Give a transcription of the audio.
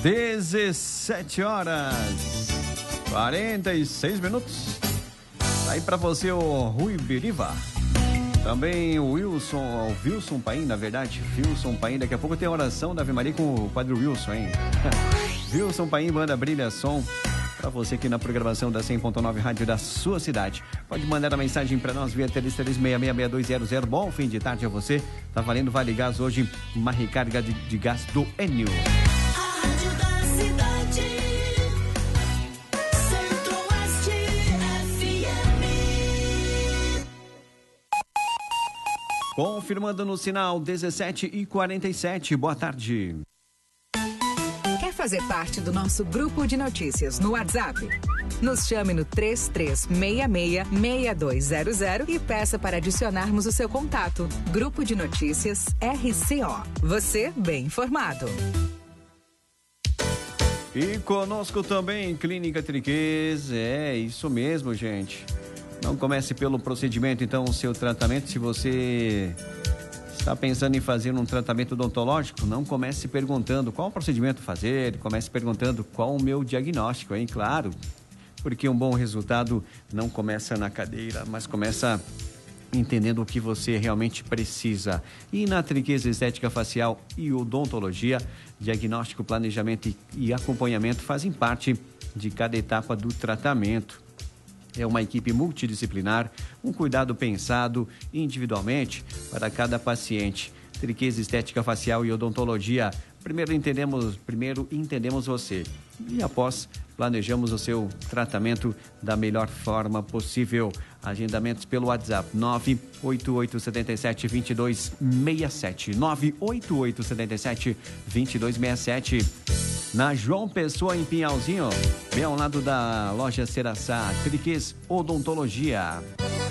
17 horas 46 minutos. Aí pra você o Rui Biriva. Também o Wilson Paim, na verdade. Wilson Paim, daqui a pouco tem a oração da Ave Maria com o Padre Wilson, hein? Wilson Paim, banda Brilha Som. Pra você aqui na programação da 100.9 Rádio da sua cidade. Pode mandar a mensagem pra nós via 33666200. Bom fim de tarde a você. Tá valendo Vale Gás hoje, uma recarga de gás do Enio. Confirmando no sinal 17h47. Boa tarde. Quer fazer parte do nosso grupo de notícias no WhatsApp? Nos chame no 3366-6200 e peça para adicionarmos o seu contato. Grupo de Notícias RCO. Você bem informado. E conosco também Clínica Triquez. É isso mesmo, gente. Não comece pelo procedimento, então, o seu tratamento. Se você está pensando em fazer um tratamento odontológico, não comece perguntando qual procedimento fazer, comece perguntando qual o meu diagnóstico, hein? Claro, porque um bom resultado não começa na cadeira, mas começa entendendo o que você realmente precisa. E na Triquez Estética Facial e Odontologia, diagnóstico, planejamento e acompanhamento fazem parte de cada etapa do tratamento. É uma equipe multidisciplinar, um cuidado pensado individualmente para cada paciente. Triquez Estética Facial e Odontologia. Primeiro entendemos você e após planejamos o seu tratamento da melhor forma possível. Agendamentos pelo WhatsApp 98877-2267. 98877-2267. Na João Pessoa, em Pinhalzinho, bem ao lado da loja Ceraçá. Triquez Odontologia.